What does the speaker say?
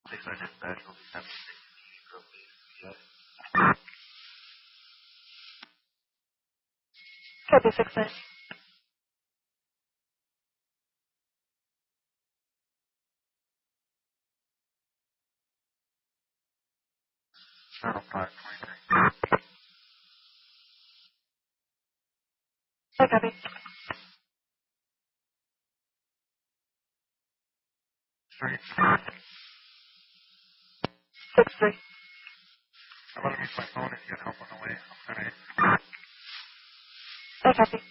Please our dispatch will be 760 Yes. Copy 69. Channel 523. I copy. 63. I'm going to use my phone if you get help on the way. I'm going to I copy.